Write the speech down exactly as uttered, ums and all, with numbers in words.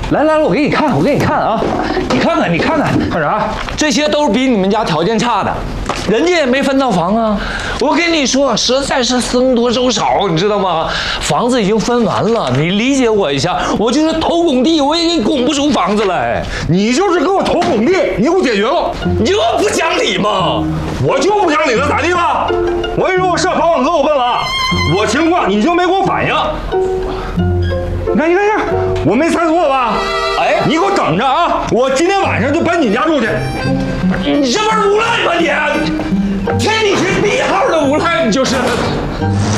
来来来，我给你看，我给你看啊！你看看，你看看， 看啥？ 这些都是比你们家条件差的，人家也没分到房啊。我跟你说，实在是僧多粥少，你知道吗？房子已经分完了，你理解我一下。我就是投拱地，我也给你拱不出房子来。 你就是给我投拱地，你给我解决了。 你这不讲理吗？ 我就不讲理了，咋地吧？我跟你说，我上保险哥我问了啊，我情况你就没给我反应。你看，你看，你看，我没猜错吧？ 哎， 你给我等着啊！我今天晚上就搬你家住去。 你这不是无赖吗你？天底下第一号的无赖，你就是。